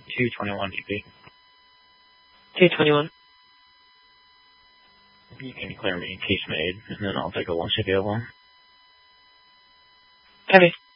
221 DP. 221. You can clear me, case made, and then I'll take a lunch if you have one. Copy.